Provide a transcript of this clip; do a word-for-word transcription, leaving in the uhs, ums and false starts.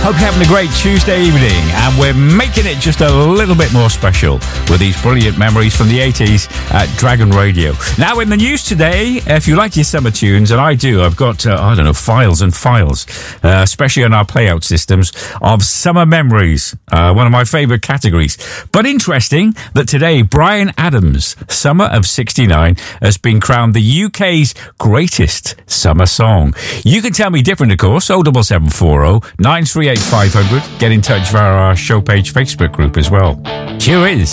Hope you're having a great Tuesday evening, and we're making it just a little bit more special with these brilliant memories from the eighties at Dragon Radio. Now, in the news today, if you like your summer tunes, and I do, I've got, uh, I don't know, files and files, uh, especially on our playout systems, of summer memories, uh, one of my favourite categories. But interesting that today, Bryan Adams' Summer of sixty-nine has been crowned the U K's greatest summer song. You can tell me different, of course, oh seven seven four oh, nine three eight five hundred. Get in touch via our show page Facebook group as well. Here is